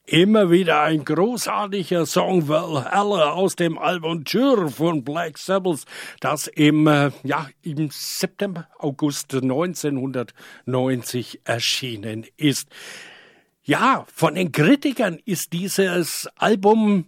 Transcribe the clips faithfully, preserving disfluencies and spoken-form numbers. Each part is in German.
Immer wieder ein großartiger Song, Valhalla aus dem Album Tyr von Black Sabbath, das im, äh, ja, im September, August neunzehnhundertneunzig erschienen ist. Ja, von den Kritikern ist dieses Album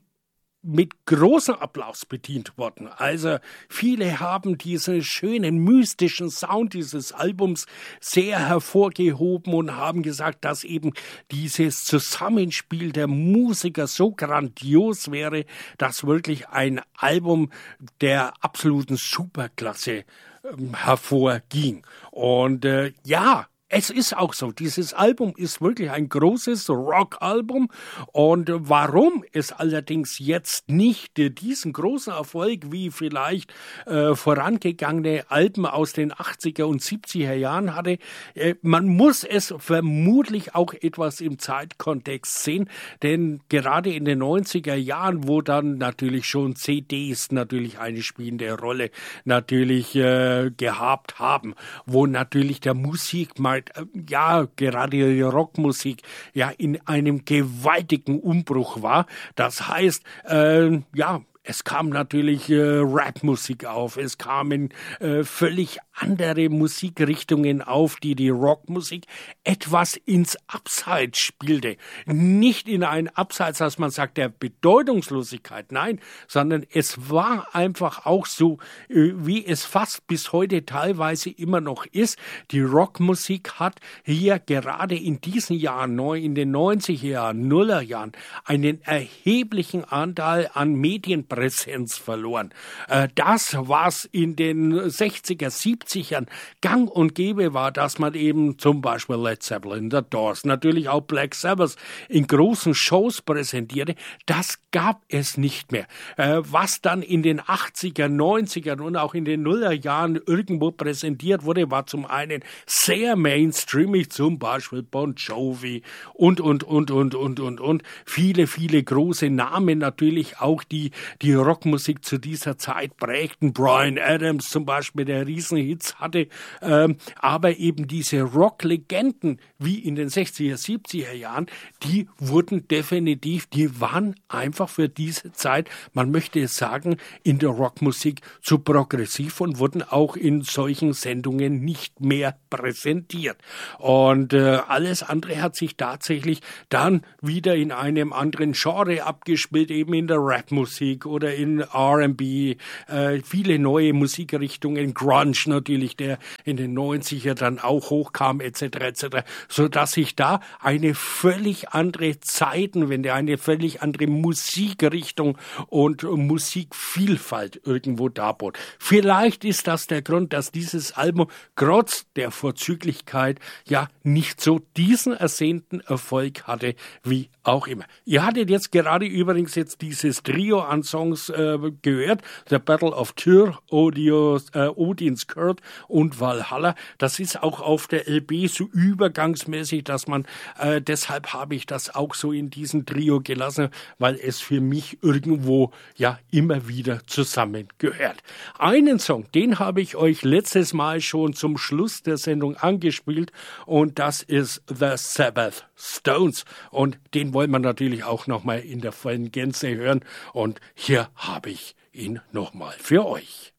mit großem Applaus bedient worden. Also viele haben diesen schönen, mystischen Sound dieses Albums sehr hervorgehoben und haben gesagt, dass eben dieses Zusammenspiel der Musiker so grandios wäre, dass wirklich ein Album der absoluten Superklasse ähm, hervorging. Und äh, ja, es ist auch so, dieses Album ist wirklich ein großes Rock-Album, und warum es allerdings jetzt nicht diesen großen Erfolg wie vielleicht äh, vorangegangene Alben aus den achtziger und siebziger Jahren hatte, äh, man muss es vermutlich auch etwas im Zeitkontext sehen, denn gerade in den neunziger Jahren, wo dann natürlich schon C Ds natürlich eine spielende Rolle natürlich äh, gehabt haben, wo natürlich der Musikmarkt, ja, gerade die Rockmusik, ja, in einem gewaltigen Umbruch war. Das heißt, äh, ja, es kam natürlich äh, Rapmusik auf, es kamen äh, völlig andere Musikrichtungen auf, die die Rockmusik etwas ins Abseits spielte. Nicht in ein Abseits, dass man sagt, der Bedeutungslosigkeit, nein, sondern es war einfach auch so, äh, wie es fast bis heute teilweise immer noch ist. Die Rockmusik hat hier gerade in diesen Jahren, neu in den neunziger Jahren, Nullerjahren, einen erheblichen Anteil an Medienpräsenz verloren. Äh, das, was in den sechziger, siebzigern gang und gäbe war, dass man eben zum Beispiel Led Zeppelin, The Doors, natürlich auch Black Sabbath in großen Shows präsentierte, das gab es nicht mehr. Äh, was dann in den achtziger, neunzigern und auch in den Nullerjahren irgendwo präsentiert wurde, war zum einen sehr mainstreamig, zum Beispiel Bon Jovi und, und, und, und, und, und, und. Viele, viele große Namen natürlich auch, die die Rockmusik zu dieser Zeit prägten. Bryan Adams zum Beispiel, der Riesenhits hatte, ähm, aber eben diese Rock-Legenden wie in den sechziger, siebziger Jahren, die wurden definitiv, die waren einfach für diese Zeit, man möchte es sagen, in der Rockmusik zu progressiv und wurden auch in solchen Sendungen nicht mehr präsentiert. Und äh, alles andere hat sich tatsächlich dann wieder in einem anderen Genre abgespielt, eben in der Rapmusik oder in R and B, äh, viele neue Musikrichtungen, Grunge natürlich, der in den neunziger dann auch hochkam, et cetera et cetera, so dass sich da eine völlig andere Zeitenwende, eine völlig andere Musikrichtung und Musikvielfalt irgendwo darbot. Vielleicht ist das der Grund, dass dieses Album trotz der Vorzüglichkeit ja nicht so diesen ersehnten Erfolg hatte wie auch immer. Ihr hattet jetzt gerade übrigens jetzt dieses Trio an Songs äh, gehört, The Battle of Tyr, Odios, äh, Odin's Curse und Valhalla. Das ist auch auf der L P so übergangsmäßig, dass man, äh, deshalb habe ich das auch so in diesem Trio gelassen, weil es für mich irgendwo ja immer wieder zusammengehört. Einen Song, den habe ich euch letztes Mal schon zum Schluss der Sendung angespielt, und das ist The Sabbath Stones, und den wollen wir natürlich auch nochmal in der vollen Gänze hören, und hier habe ich ihn nochmal für euch.